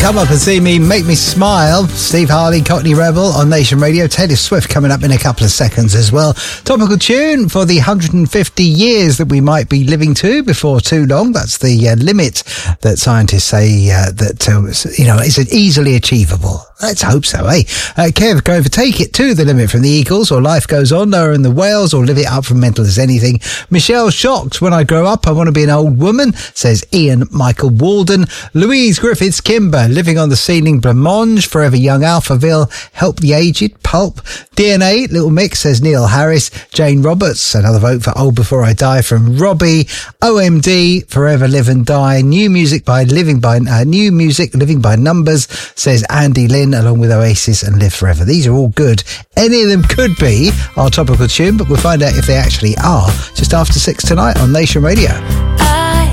Come Up and See Me, Make Me Smile. Steve Harley, Cockney Rebel on Nation Radio. Taylor Swift coming up in a couple of seconds as well. Topical tune for the 150 years that we might be living to before too long. That's the limit that scientists say is easily achievable. Let's hope so, eh? Kev, go over Take It to the Limit from the Eagles, or Life Goes On, Noah and the Whales, or Live It Up from Mental as Anything. Michelle, Shocked, When I Grow Up, I Want to Be an Old Woman, says Ian Michael Walden. Louise Griffiths, Kimber, Living on the Ceiling, Blancmange, Forever Young, Alphaville, Help the Aged, Pulp. DNA, Little Mix, says Neil Harris. Jane Roberts, another vote for Old Before I Die from Robbie. OMD, Forever Live and Die. New Music, Living by Numbers, says Andy Lynn, along with Oasis and Live Forever. These are all good. Any of them could be our topical tune, but we'll find out if they actually are just after 6 tonight on Nation Radio.